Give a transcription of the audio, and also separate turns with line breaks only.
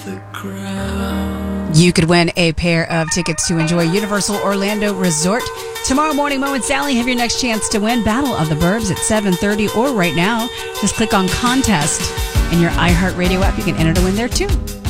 You could win a pair of tickets to enjoy Universal Orlando Resort. Tomorrow morning, Mo and Sally have your next chance to win Battle of the Burbs at 7:30 or right now. Just click on contest in your iHeartRadio app. You can enter to win there too.